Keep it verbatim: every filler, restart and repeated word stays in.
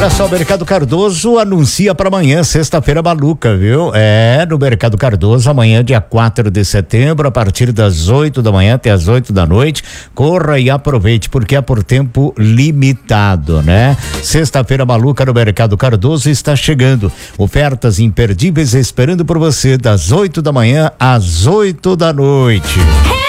Olha só, o Mercado Cardoso anuncia para amanhã, sexta-feira maluca, viu? É, no Mercado Cardoso, amanhã, dia quatro de setembro, a partir das oito da manhã até as oito da noite. Corra e aproveite, porque é por tempo limitado, né? Sexta-feira maluca no Mercado Cardoso está chegando. Ofertas imperdíveis esperando por você, das oito da manhã às oito da noite.